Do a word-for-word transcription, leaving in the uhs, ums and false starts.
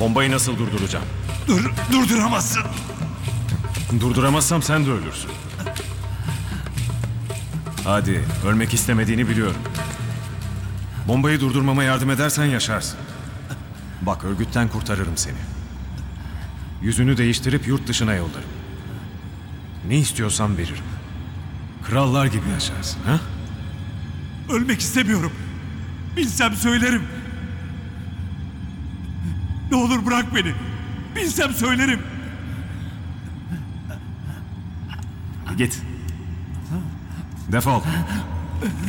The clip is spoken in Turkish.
Bombayı nasıl durduracağım? Dur, durduramazsın. Durduramazsam sen de ölürsün. Hadi, ölmek istemediğini biliyorum. Bombayı durdurmama yardım edersen yaşarsın. Bak, örgütten kurtarırım seni. Yüzünü değiştirip yurt dışına yollarım. Ne istiyorsan veririm. Krallar gibi yaşarsın, ha? Ölmek istemiyorum. Bilsem söylerim. Ne olur bırak beni. Bilsem söylerim. Git. Defol.